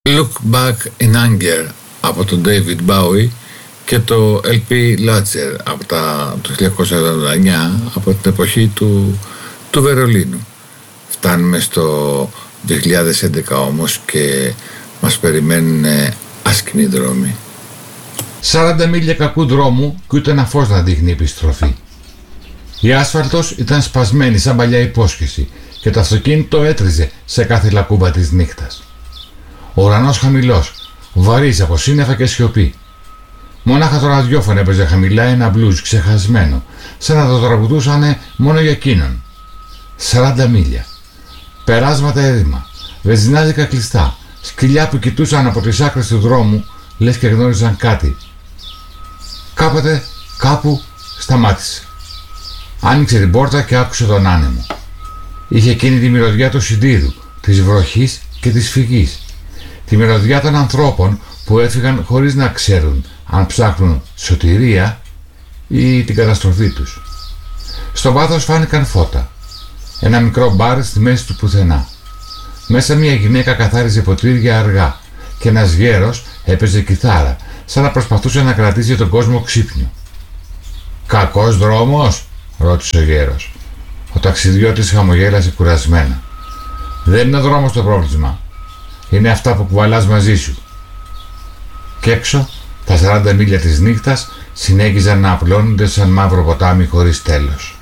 Look Back in Anger από τον David Bowie και το LP Latcher από το 1949, από την εποχή του Βερολίνου. Φτάνουμε στο 2011 όμως και μας περιμένουν άσκημοι δρόμοι. 40 μίλια κακού δρόμου και ούτε ένα φως να δείχνει επιστροφή. Η άσφαλτος ήταν σπασμένη σαν παλιά υπόσχεση και το αυτοκίνητο έτριζε σε κάθε λακκούμπα της νύχτας. Ο ουρανός χαμηλός, βαρύς από σύννεφα και σιωπή. Μόναχα το ραδιόφωνο έπαιζε χαμηλά ένα μπλουζ ξεχασμένο, σαν να το τραγουδούσανε μόνο για εκείνον. 40 μίλια. Περάσματα έρημα, βενζινάδικα κλειστά, σκυλιά που κοιτούσαν από τις άκρες του δρόμου, λες και γνώριζαν κάτι. Κάποτε, κάπου, σταμάτησε. Άνοιξε την πόρτα και άκουσε τον άνεμο. Είχε εκείνη τη μυρωδιά του σιδήρου, της βροχής και της φυγής. Τη μυρωδιά των ανθρώπων που έφυγαν χωρίς να ξέρουν αν ψάχνουν σωτηρία ή την καταστροφή τους. Στο βάθος φάνηκαν φώτα. Ένα μικρό μπαρ στη μέση του πουθενά. Μέσα μια γυναίκα καθάριζε ποτήρια αργά και ένας γέρος έπαιζε κιθάρα, σαν να προσπαθούσε να κρατήσει τον κόσμο ξύπνιο. «Κακός δρόμος?» ρώτησε ο γέρος. Ο ταξιδιώτης χαμογέλασε κουρασμένα. «Δεν είναι ο δρόμος το πρόβλημα. Είναι αυτά που κουβαλάς μαζί σου». Κι έξω, τα 40 μίλια της νύχτας συνέχιζαν να απλώνονται σαν μαύρο ποτάμι χωρίς τέλος.